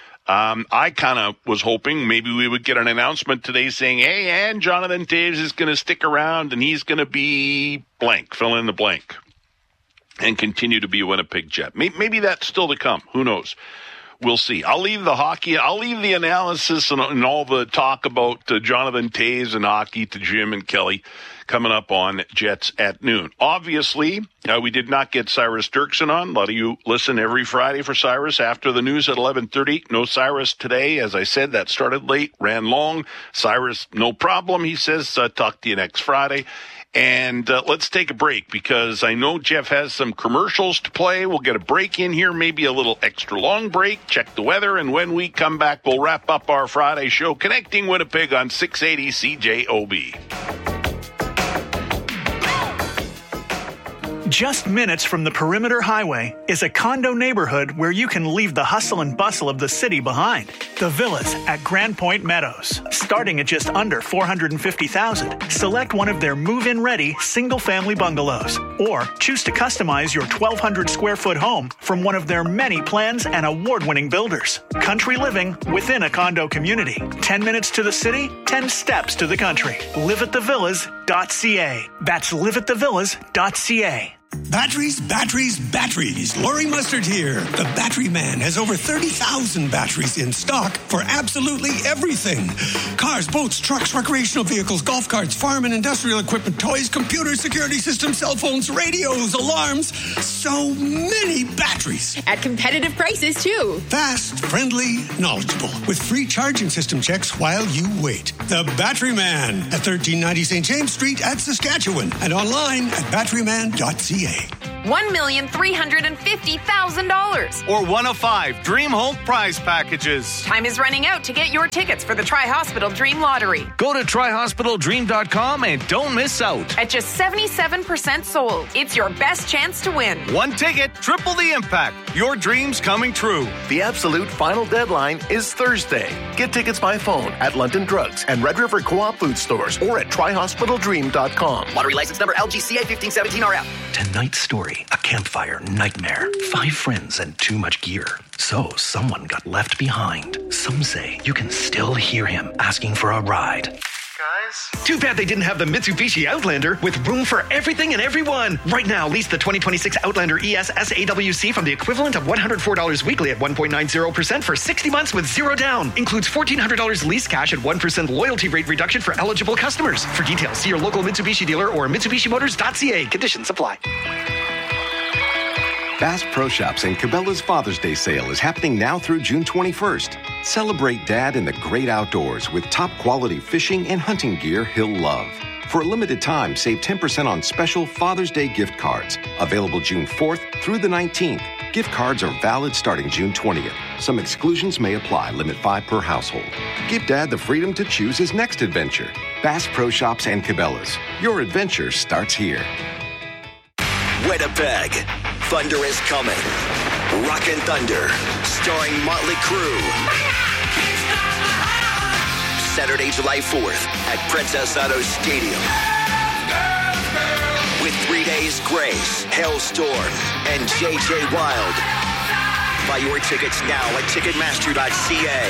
Um, I kind of was hoping maybe we would get an announcement today saying, hey, and Jonathan Toews is going to stick around and he's going to be blank, fill in the blank, and continue to be a Winnipeg Jet. Maybe, maybe that's still to come. Who knows? We'll see. I'll leave the hockey, I'll leave the analysis and, and all the talk about uh, Jonathan Toews and hockey to Jim and Kelly coming up on Jets at Noon. Obviously, uh, we did not get Cyrus Dirksen on. A lot of you listen every Friday for Cyrus after the news at eleven thirty. No Cyrus today. As I said, that started late, ran long. Cyrus, no problem. He says, uh, talk to you next Friday. And uh, let's take a break because I know Jeff has some commercials to play. We'll get a break in here, maybe a little extra long break, check the weather, and when we come back, we'll wrap up our Friday show, Connecting Winnipeg on six eighty C J O B. Just minutes from the Perimeter Highway is a condo neighborhood where you can leave the hustle and bustle of the city behind. The Villas at Grand Point Meadows. Starting at just under four hundred fifty thousand dollars, select one of their move-in ready single-family bungalows or choose to customize your twelve hundred square foot home from one of their many plans and award-winning builders. Country living within a condo community. ten minutes to the city, ten steps to the country. live at the villas dot c a. That's live at the villas dot c a. Batteries, batteries, batteries. Laurie Mustard here. The Battery Man has over thirty thousand batteries in stock for absolutely everything. Cars, boats, trucks, recreational vehicles, golf carts, farm and industrial equipment, toys, computers, security systems, cell phones, radios, alarms. So many batteries. At competitive prices, too. Fast, friendly, knowledgeable. With free charging system checks while you wait. The Battery Man at thirteen ninety Saint James Street at Saskatchewan. And online at batteryman dot c a. one million three hundred fifty thousand dollars. Or one of five Dream Home prize packages. Time is running out to get your tickets for the Tri-Hospital Dream Lottery. Go to tri hospital dream dot com and don't miss out. At just seventy-seven percent sold, it's your best chance to win. One ticket, triple the impact. Your dreams coming true. The absolute final deadline is Thursday. Get tickets by phone at London Drugs and Red River Co-op food stores or at tri hospital dream dot com. Lottery license number L G C A fifteen seventeen R F. Tonight's story, a campfire nightmare. Five friends and too much gear. So someone got left behind. Some say you can still hear him asking for a ride. Guys? Too bad they didn't have the Mitsubishi Outlander with room for everything and everyone. Right now, lease the twenty twenty-six Outlander E S S A W C from the equivalent of one hundred four dollars weekly at one point nine zero percent for sixty months with zero down. Includes fourteen hundred dollars lease cash at one percent loyalty rate reduction for eligible customers. For details, see your local Mitsubishi dealer or mitsubishi motors dot c a. Conditions apply. Bass Pro Shops and Cabela's Father's Day sale is happening now through June twenty-first. Celebrate Dad in the great outdoors with top quality fishing and hunting gear he'll love. For a limited time, save ten percent on special Father's Day gift cards. Available June fourth through the nineteenth. Gift cards are valid starting June twentieth. Some exclusions may apply. Limit five per household. Give Dad the freedom to choose his next adventure. Bass Pro Shops and Cabela's. Your adventure starts here. Winnipeg. Thunder is coming. Rockin' Thunder, starring Motley Crue. Saturday, July fourth at Princess Auto Stadium. With Three Days Grace, Hailstorm, and J J Wild. Buy your tickets now at ticketmaster dot c a.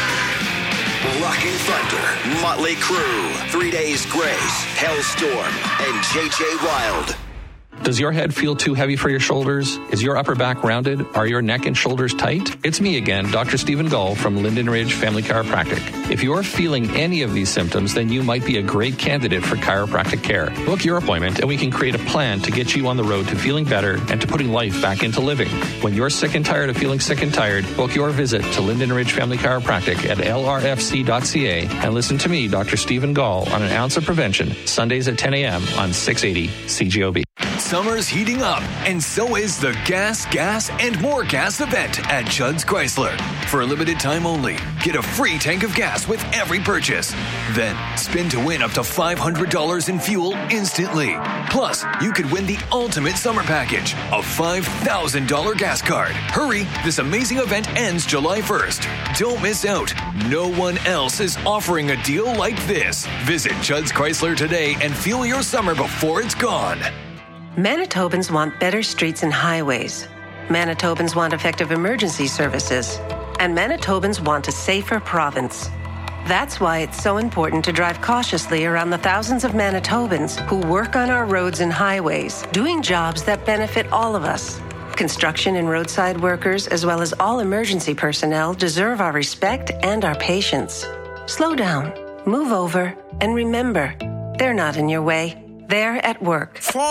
Rockin' Thunder, Motley Crue, Three Days Grace, Hailstorm, and J J Wild. Does your head feel too heavy for your shoulders? Is your upper back rounded? Are your neck and shoulders tight? It's me again, Doctor Stephen Gull from Linden Ridge Family Chiropractic. If you're feeling any of these symptoms, then you might be a great candidate for chiropractic care. Book your appointment and we can create a plan to get you on the road to feeling better and to putting life back into living. When you're sick and tired of feeling sick and tired, book your visit to Linden Ridge Family Chiropractic at L R F C dot c a and listen to me, Doctor Stephen Gull, on An Ounce of Prevention, Sundays at ten a.m. on six eighty C G O B. Summer's heating up, and so is the Gas, Gas, and More Gas event at Judd's Chrysler. For a limited time only, get a free tank of gas with every purchase. Then, spin to win up to five hundred dollars in fuel instantly. Plus, you could win the ultimate summer package, a five thousand dollars gas card. Hurry, this amazing event ends July first. Don't miss out. No one else is offering a deal like this. Visit Judd's Chrysler today and fuel your summer before it's gone. Manitobans want better streets and highways. Manitobans want effective emergency services. And Manitobans want a safer province. That's why it's so important to drive cautiously around the thousands of Manitobans who work on our roads and highways, doing jobs that benefit all of us. Construction and roadside workers, as well as all emergency personnel, deserve our respect and our patience. Slow down, move over, and remember, they're not in your way. They're at work. Four,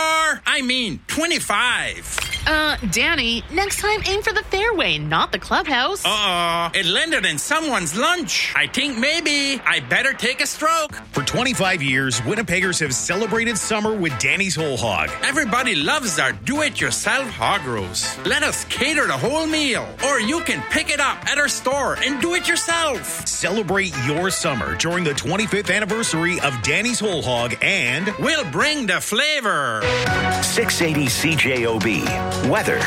I mean twenty-five. Uh, Danny, next time aim for the fairway, not the clubhouse. Uh-oh, it landed in someone's lunch. I think maybe I better take a stroke. For twenty-five years, Winnipeggers have celebrated summer with Danny's Whole Hog. Everybody loves our do-it-yourself hog roast. Let us cater the whole meal, or you can pick it up at our store and do it yourself. Celebrate your summer during the twenty-fifth anniversary of Danny's Whole Hog, and we'll bring the flavor. six eighty C J O B. Weather.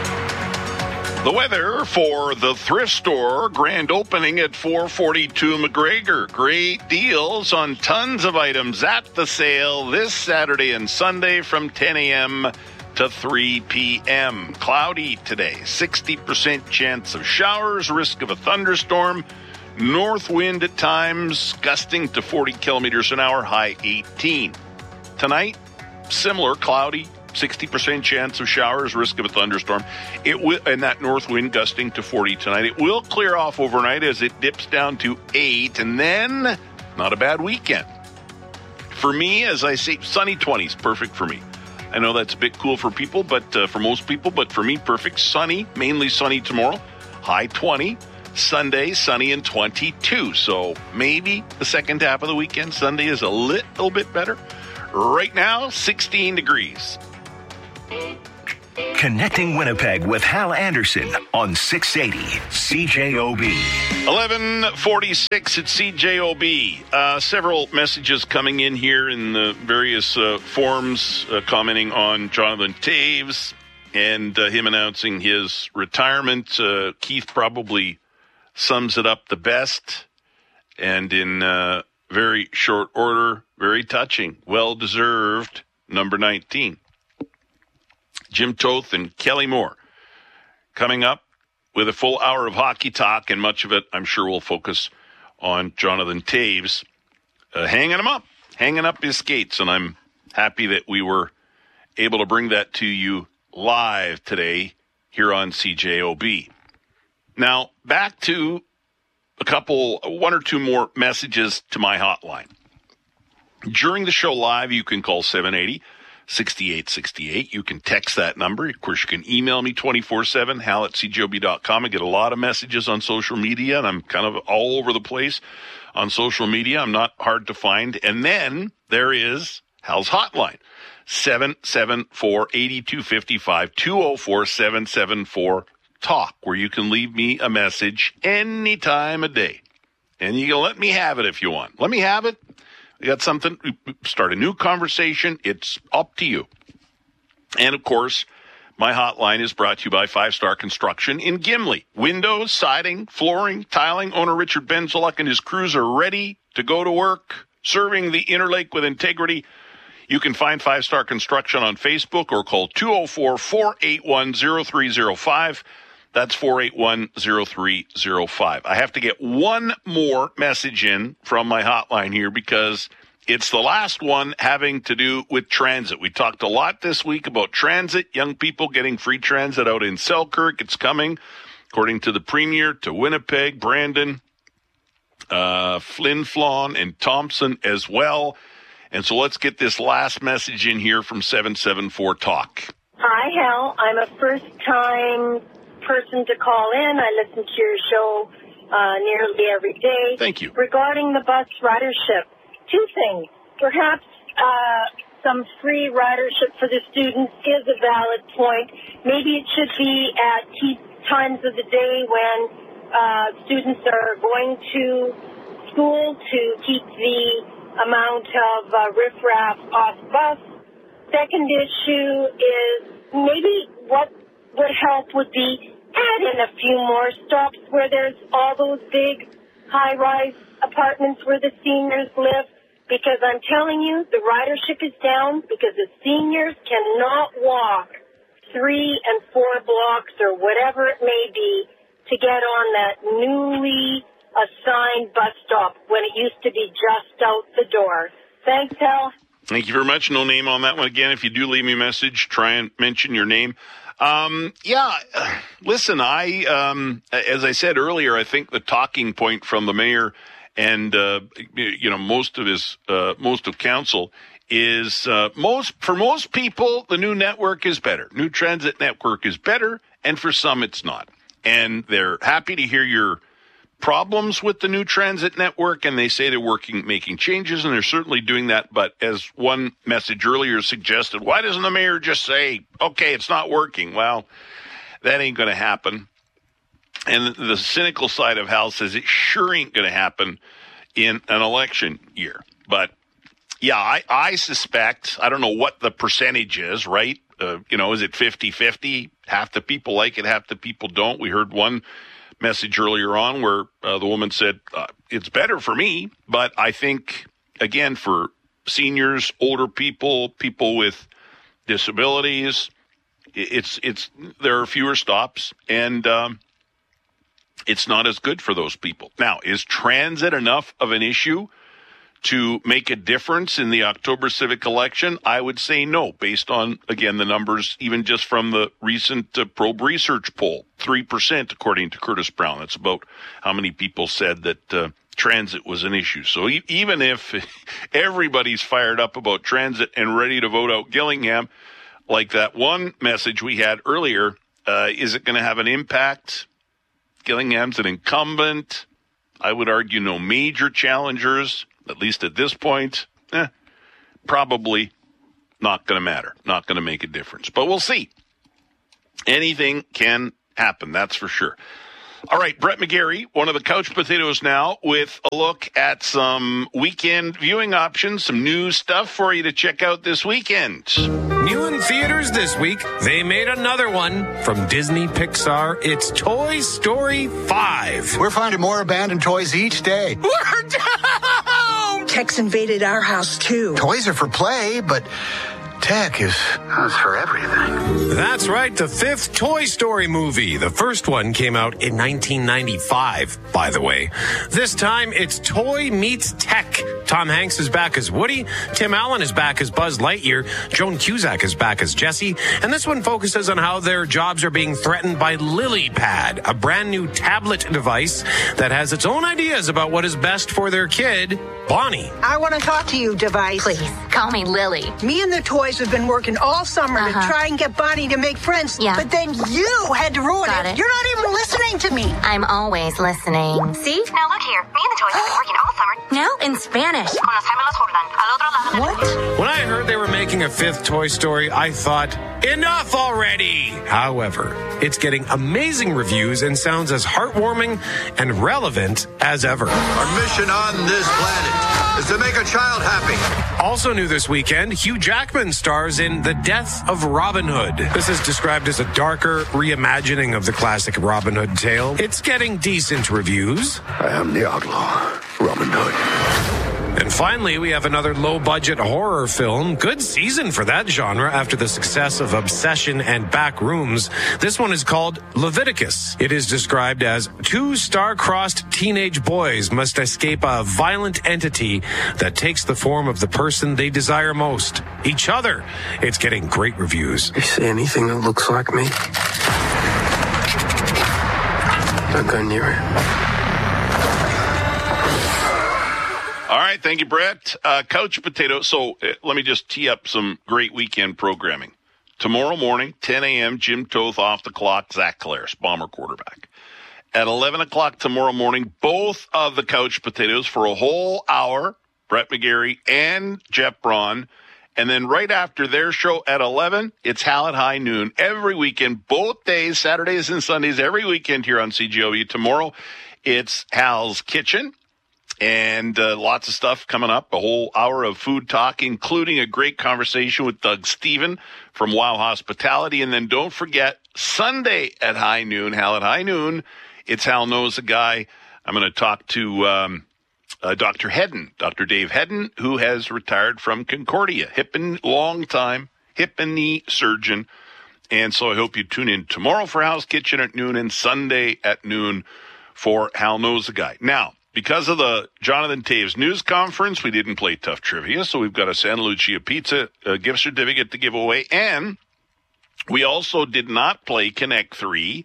The weather for the thrift store, grand opening at four forty-two McGregor. Great deals on tons of items at the sale this Saturday and Sunday from ten a.m. to three p.m. Cloudy today, sixty percent chance of showers, risk of a thunderstorm, north wind at times, gusting to forty kilometers an hour, high eighteen. Tonight, similar cloudy, sixty percent chance of showers, risk of a thunderstorm. It will, and that north wind gusting to forty tonight. It will clear off overnight as it dips down to eight, and then not a bad weekend. For me, as I say, sunny twenties, perfect for me. I know that's a bit cool for people, but uh, for most people, but for me, perfect. Sunny, mainly sunny tomorrow, high twenty. Sunday, sunny and twenty-two. So maybe the second half of the weekend, Sunday is a little bit better. Right now, sixteen degrees. Connecting Winnipeg with Hal Anderson on six eighty C J O B. eleven forty-six at C J O B. Uh, several messages coming in here in the various uh, forms uh, commenting on Jonathan Toews and uh, him announcing his retirement. Uh, Keith probably sums it up the best and in uh, very short order, very touching, well-deserved, number nineteen. Jim Toth and Kelly Moore coming up with a full hour of hockey talk, and much of it, I'm sure, will focus on Jonathan Toews uh, hanging him up, hanging up his skates, and I'm happy that we were able to bring that to you live today here on C J O B. Now, back to a couple, one or two more messages to my hotline. During the show live, you can call seven eighty, sixty-eight sixty-eight. You can text that number. Of course, you can email me twenty-four seven, hal at c j o b dot com. I get a lot of messages on social media, and I'm kind of all over the place on social media. I'm not hard to find. And then there is Hal's hotline, seven seven four, eight two five five, two oh four, seven seven four, talk, where you can leave me a message any time of day. And you can let me have it if you want. Let me have it. We got something, start a new conversation. It's up to you. And, of course, my hotline is brought to you by Five Star Construction in Gimli. Windows, siding, flooring, tiling. Owner Richard Benzoluk and his crews are ready to go to work, serving the Interlake with integrity. You can find Five Star Construction on Facebook or call two oh four, four eight one, oh three oh five. That's four eight one, oh three oh five. I have to get one more message in from my hotline here because it's the last one having to do with transit. We talked a lot this week about transit, young people getting free transit out in Selkirk. It's coming, according to the Premier, to Winnipeg, Brandon, uh, Flin Flon, and Thompson as well. And so let's get this last message in here from seven seven four talk. Hi, Hal. I'm a first-time person to call in. I listen to your show uh, nearly every day. Thank you. Regarding the bus ridership, two things. Perhaps uh, some free ridership for the students is a valid point. Maybe it should be at key times of the day when uh, students are going to school to keep the amount of uh, riffraff off the bus. Second issue is maybe what would help would be add in a few more stops where there's all those big high-rise apartments where the seniors live, because I'm telling you, the ridership is down because the seniors cannot walk three and four blocks or whatever it may be to get on that newly assigned bus stop when it used to be just out the door. Thanks, Hal. Thank you very much. No name on that one. Again, if you do leave me a message, try and mention your name. Um, yeah, listen, I, um, as I said earlier, I think the talking point from the mayor and, uh, you know, most of his, uh, most of council is, uh, most, for most people, the new network is better. New transit network is better. And for some, it's not. And they're happy to hear your problems with the new transit network, and they say they're working, making changes, and they're certainly doing that. But as one message earlier suggested, why doesn't the mayor just say, okay, it's not working? Well, that ain't going to happen. And the cynical side of Hal says it sure ain't going to happen in an election year. But yeah, I, I suspect, I don't know what the percentage is, right? Uh, you know, is it fifty-fifty? Half the people like it, half the people don't. We heard one message earlier on where uh, the woman said, uh, it's better for me, but I think, again, for seniors, older people, people with disabilities, it's, it's, there are fewer stops, and um, it's not as good for those people. Now, is transit enough of an issue to make a difference in the October civic election? I would say no, based on, again, the numbers, even just from the recent uh, Probe Research poll, three percent according to Curtis Brown. That's about how many people said that uh, transit was an issue. So e- even if everybody's fired up about transit and ready to vote out Gillingham, like that one message we had earlier, uh, is it going to have an impact? Gillingham's an incumbent. I would argue no major challengers, at least at this point. Eh, probably not going to matter, not going to make a difference. But we'll see. Anything can happen, that's for sure. All right, Brett McGarry, one of the couch potatoes now, with a look at some weekend viewing options, some new stuff for you to check out this weekend. New in theaters this week, they made another one from Disney Pixar. It's Toy Story five. We're finding more abandoned toys each day. We're down! Tech's invaded our house, too. Toys are for play, but tech is, is for everything. That's right, the fifth Toy Story movie. The first one came out in nineteen ninety-five, by the way. This time, it's Toy meets Tech. Tom Hanks is back as Woody. Tim Allen is back as Buzz Lightyear. Joan Cusack is back as Jessie. And this one focuses on how their jobs are being threatened by LilyPad, a brand new tablet device that has its own ideas about what is best for their kid, Bonnie. I want to talk to you, device. Please, call me Lily. Me and the toys have been working all summer uh-huh. to try and get Bonnie to make friends. Yeah. But then you had to ruin Got it. it. You're not even listening to me. I'm always listening. See? Now look here. Me and the toys have been working all summer. Now in Spanish. What? When I heard they were making a fifth Toy Story, I thought, enough already! However, it's getting amazing reviews and sounds as heartwarming and relevant as ever. Our mission on this planet is to make a child happy. Also new this weekend, Hugh Jackman stars in The Death of Robin Hood. This is described as a darker reimagining of the classic Robin Hood tale. It's getting decent reviews. I am the outlaw, Robin Hood. And finally, we have another low-budget horror film. Good season for that genre after the success of Obsession and Back Rooms. This one is called Leviticus. It is described as two star-crossed teenage boys must escape a violent entity that takes the form of the person they desire most, each other. It's getting great reviews. You see anything that looks like me? Don't go near it. All right, thank you, Brett. Uh, Couch Potato. So uh, let me just tee up some great weekend programming. Tomorrow morning, ten a.m., Jim Toth off the clock, Zach Collaros, Bomber quarterback. At eleven o'clock tomorrow morning, both of the Couch Potatoes for a whole hour, Brett McGarry and Jeff Braun. And then right after their show at eleven, it's Hal at High Noon. Every weekend, both days, Saturdays and Sundays, every weekend here on C J O U. Tomorrow, it's Hal's Kitchen. And uh, lots of stuff coming up, a whole hour of food talk, including a great conversation with Doug Steven from Wow Hospitality. And then don't forget, Sunday at high noon, Hal at High Noon, it's Hal Knows a Guy. I'm going to talk to um, uh, Doctor Hedden, Doctor Dave Hedden, who has retired from Concordia, hip and long time, hip and knee surgeon. And so I hope you tune in tomorrow for Hal's Kitchen at noon and Sunday at noon for Hal Knows a Guy. Now, because of the Jonathan Toews news conference, we didn't play Tough Trivia, so we've got a Santa Lucia Pizza uh, gift certificate to give away. And we also did not play Connect three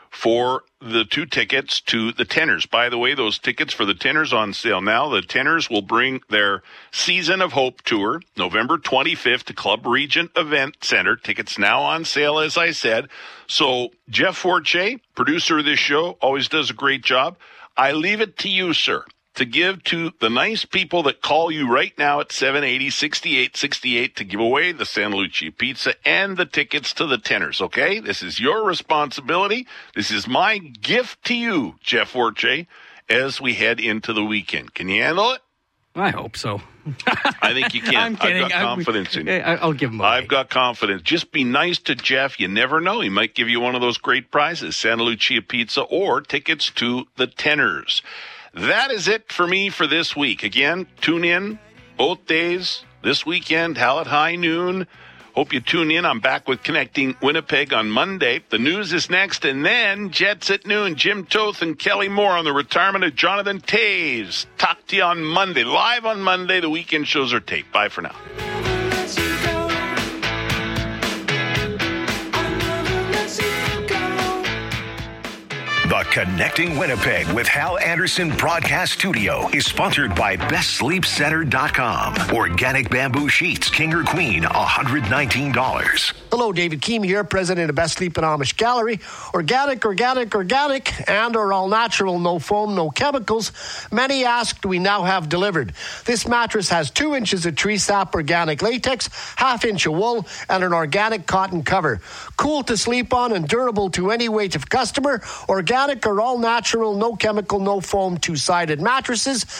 for the two tickets to the Tenors. By the way, those tickets for the Tenors on sale now. The Tenors will bring their Season of Hope tour November twenty-fifth to Club Regent Event Center. Tickets now on sale, as I said. So Jeff Forche, producer of this show, always does a great job. I leave it to you, sir, to give to the nice people that call you right now at seven eighty, sixty-eight sixty-eight to give away the Santa Lucia Pizza and the tickets to the Tenors, okay? This is your responsibility. This is my gift to you, Jeff Forche, as we head into the weekend. Can you handle it? I hope so. I think you can. I'm kidding. I've got confidence I'm, in you. I'll give him away. I've got confidence. Just be nice to Jeff. You never know. He might give you one of those great prizes, Santa Lucia Pizza or tickets to the Tenors. That is it for me for this week. Again, tune in both days this weekend, Hal at High Noon. Hope you tune in. I'm back with Connecting Winnipeg on Monday. The news is next, and then Jets at noon. Jim Toth and Kelly Moore on the retirement of Jonathan Toews. Talk to you on Monday. Live on Monday. The weekend shows are taped. Bye for now. The Connecting Winnipeg with Hal Anderson broadcast studio is sponsored by best sleep center dot com. Organic bamboo sheets, king or queen, one hundred nineteen dollars. Hello, David Keem here, president of Best Sleep and Amish Gallery. Organic, organic, organic, and are all natural, no foam, no chemicals. Many asked, we now have delivered. This mattress has two inches of tree sap organic latex, half inch of wool, and an organic cotton cover. Cool to sleep on and durable to any weight of customer. Organic or all natural, no chemical, no foam, two-sided mattresses.